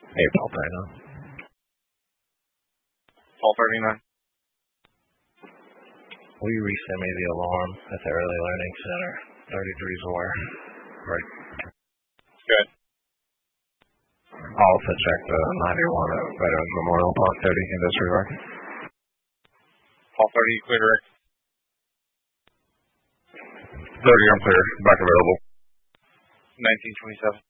Hey, Paul 39. Paul 39. Will you resend me the alarm at the Early Learning Center? 30 degrees aware. Right. Good. I'll also check the 91 at Veterans Memorial Park 30 in this regard. Paul 30, you clear direct? 30, I'm clear. Back available. 1927.